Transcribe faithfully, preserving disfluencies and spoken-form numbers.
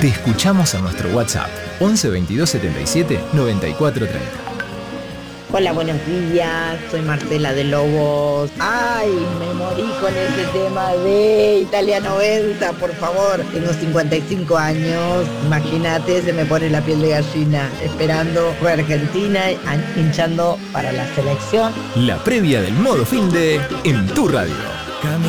Te escuchamos a nuestro WhatsApp once veintidós setenta y siete noventa y cuatro treinta. Hola, buenos días, soy Marcela de Lobos. Ay, me morí con ese tema de Italia noventa, por favor. Tengo cincuenta y cinco años, imagínate, se me pone la piel de gallina, esperando a Argentina, hinchando para la selección. La previa del modo fin de en tu radio.